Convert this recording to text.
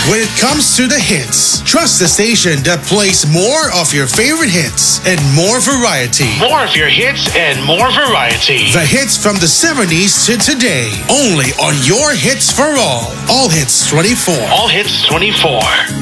When it comes to the hits, trust the station that plays more of your favorite hits and more variety. More of your hits and more variety. The hits from the 70s to today. Only on your Hits for All. All Hits 24. All Hits 24.